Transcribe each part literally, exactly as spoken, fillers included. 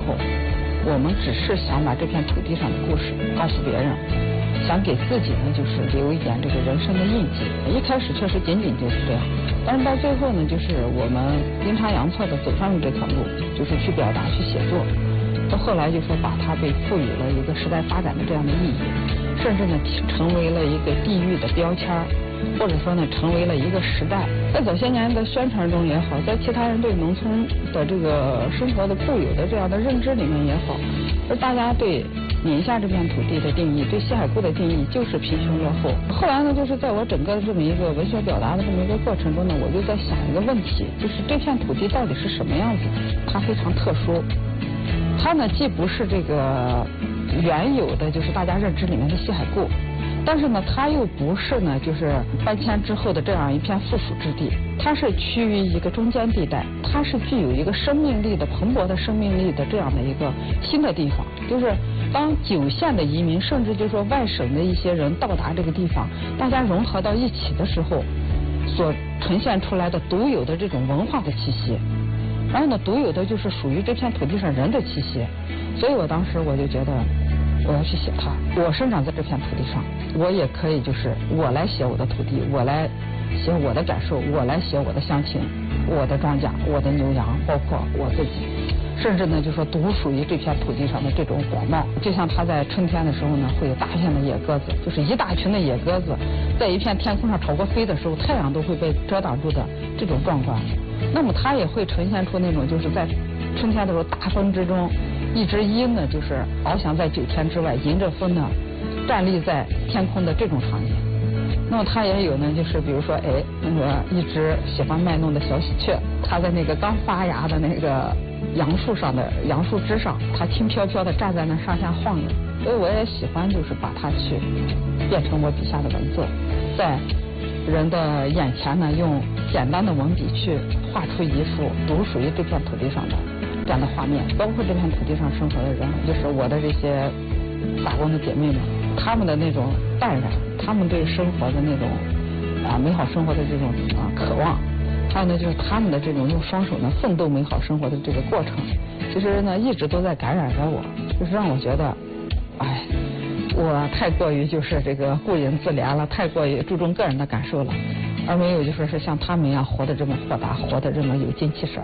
候，我们只是想把这片土地上的故事告诉别人，想给自己呢就是留一点这个人生的印记。一开始确实仅仅就是这样，但是到最后呢，就是我们阴差阳错的走上了这条路，就是去表达、去写作。到后来就说把它被赋予了一个时代发展的这样的意义，甚至呢成为了一个地域的标签，或者说呢成为了一个时代。在早些年的宣传中也好，在其他人对农村的这个生活的固有的这样的认知里面也好，而大家对宁夏这片土地的定义，对西海固的定义就是贫穷落后。后来呢，就是在我整个的这么一个文学表达的这么一个过程中呢，我就在想一个问题，就是这片土地到底是什么样子？它非常特殊，它呢既不是这个原有的就是大家认知里面的西海固，但是呢它又不是呢就是搬迁之后的这样一片附属之地，它是趋于一个中间地带，它是具有一个生命力的蓬勃的生命力的这样的一个新的地方。就是当九县的移民甚至就是说外省的一些人到达这个地方，大家融合到一起的时候所呈现出来的独有的这种文化的气息，然后呢独有的就是属于这片土地上人的气息。所以我当时我就觉得我要去写它，我生长在这片土地上，我也可以就是我来写我的土地，我来写我的感受，我来写我的乡情，我的庄稼，我的牛羊，包括我自己，甚至呢就说独属于这片土地上的这种果貌。就像它在春天的时候呢，会有大片的野鸽子，就是一大群的野鸽子在一片天空上朝过飞的时候，太阳都会被遮挡住的这种壮观。那么它也会呈现出那种就是在春天的时候大风之中，一只鹰呢就是翱翔在九天之外，迎着风呢站立在天空的这种场景。那么它也有呢，就是比如说，哎，那个一只喜欢卖弄的小喜鹊，它在那个刚发芽的那个杨树上的杨树枝上，它轻飘飘的站在那上下晃悠。所以我也喜欢就是把它去变成我笔下的文字，在人的眼前呢，用简单的文笔去画出一幅独属于这片土地上的这样的画面，包括这片土地上生活的人，就是我的这些打工的姐妹们，他们的那种淡然，他们对生活的那种啊美好生活的这种啊渴望，还有呢就是他们的这种用双手呢奋斗美好生活的这个过程，其实呢一直都在感染着我，就是让我觉得，哎，我太过于就是这个顾影自怜了，太过于注重个人的感受了，而没有就说是像他们一样活得这么豁达，活得这么有精气神儿。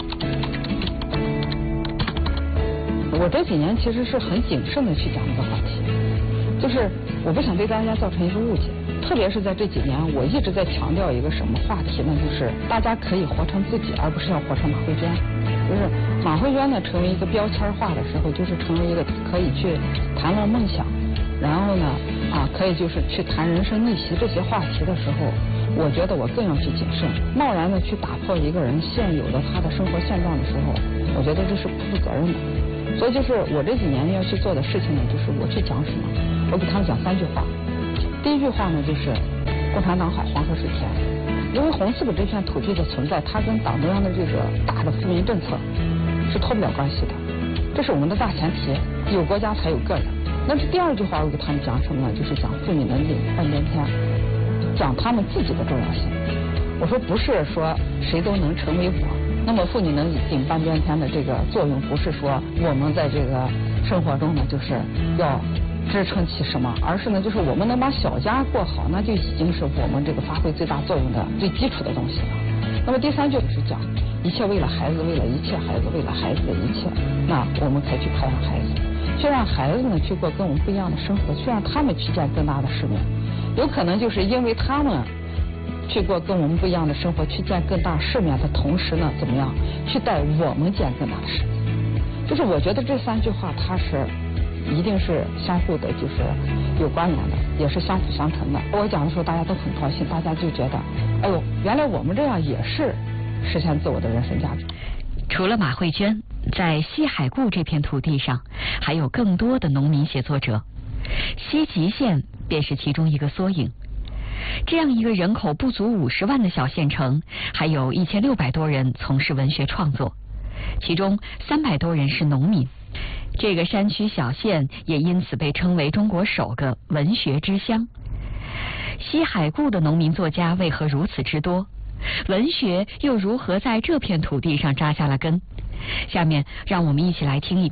我这几年其实是很谨慎的去讲这个话题，就是我不想对大家造成一个误解，特别是在这几年我一直在强调一个什么话题呢，就是大家可以活成自己，而不是要活成马慧娟。就是马慧娟呢成为一个标签化的时候，就是成为一个可以去谈论梦想，然后呢啊可以就是去谈人生逆袭这些话题的时候，我觉得我更要去谨慎。贸然的去打破一个人现有的他的生活现状的时候，我觉得这是不负责任的。所以就是我这几年要去做的事情呢，就是我去讲什么，我给他们讲三句话。第一句话呢就是共产党好，黄河水甜。因为红四的这片土地的存在，它跟党中央的这个大的富民政策是脱不了关系的，这是我们的大前提，有国家才有个人。那这第二句话我给他们讲什么呢？就是讲妇女能顶半边天，讲他们自己的重要性。我说不是说谁都能成为我，那么妇女能顶半边天的这个作用，不是说我们在这个生活中呢就是要支撑起什么，而是呢就是我们能把小家过好，那就已经是我们这个发挥最大作用的最基础的东西了。那么第三句是讲一切为了孩子，为了一切孩子，为了孩子的一切，那我们才去培养孩子，去让孩子呢去过跟我们不一样的生活，去让他们去见更大的世面。有可能就是因为他们去过跟我们不一样的生活，去见更大世面的同时呢，怎么样去带我们见更大的世面？就是我觉得这三句话它是一定是相互的，就是有关联的，也是相辅相成的。我讲的时候大家都很高兴，大家就觉得哎呦，原来我们这样也是实现自我的人生价值。 除了马慧娟，在西海固这片土地上还有更多的农民写作者，西吉县便是其中一个缩影。这样一个人口不足五十万的小县城，还有一千六百多人从事文学创作，其中三百多人是农民。这个山区小县也因此被称为中国首个文学之乡。西海固的农民作家为何如此之多？文学又如何在这片土地上扎下了根？下面让我们一起来听一